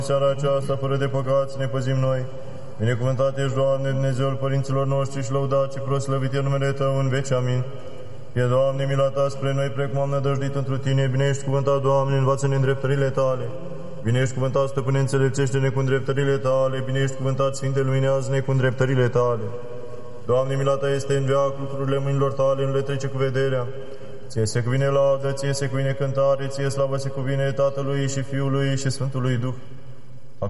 Seara aceasta, fără de păcat, să ne păzim noi. Binecuvântat ești, Doamne, Dumnezeul părinților noștri și lăudat și proslăvit e numele Tău în veci. Amin. Fie, Doamne, mila Ta spre noi, precum am nădăjduit întru Tine. Bine ești cuvântat, Doamne, învață-ne îndreptările Tale. Bine ești cuvântat, Stăpâne, înțelepțește-ne cu îndreptările Tale. Bine ești cuvântat, Sfinte, luminează-ne cu îndreptările Tale. Doamne, mila Ta este în veac, lucrurile mâinilor Tale nu le trece cu vederea. Ție se cuvine laudă, Ție se cuvine cântare, Ție slavă se cuvine Tatălui și Fiului și Sfântului Duh.